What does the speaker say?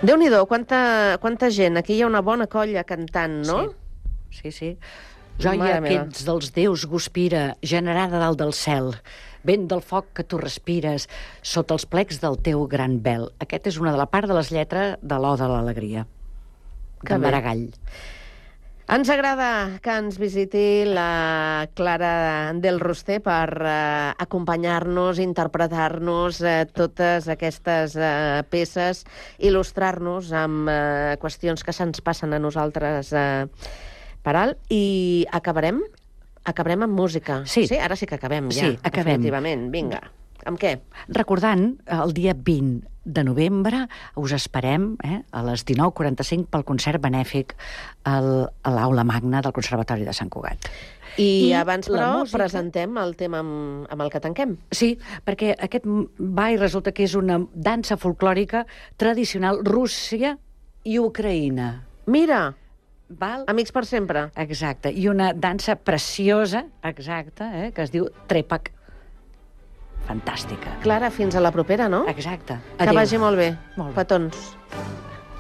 Déu-n'hi-do, quanta gent. Aquí hi ha una bona colla cantant, no? Sí. Joia que ets dels déus, guspira, generada dalt del cel. Vent del foc que tu respires sota els plecs del teu gran vel. Aquest és una de la part de les lletres de l'Oda a l'Alegria, de Maragall. Ens agrada que ens visiti la Clara del Roster per acompanyar-nos, interpretar-nos totes aquestes peces, il·lustrar-nos amb qüestions que se'ns passen a nosaltres per alt. I acabarem amb música. Sí. Ara sí que acabem, ja. Sí, acabem. Definitivament. Vinga. Amb què? Recordant, el dia 20 de novembre us esperem a les 19:45 pel concert benèfic a l'Aula Magna del Conservatori de Sant Cugat. I abans, però, presentem el tema amb el que tanquem. Sí, perquè aquest ball resulta que és una dansa folclòrica tradicional Rússia i Ucraïna. Mira! Val? Amics per sempre. Exacte. I una dansa preciosa, exacta, que es diu Trepak. Fantàstica. Clara, fins a la propera, no? Exacte. Que vagi molt bé. Molt bé. Petons.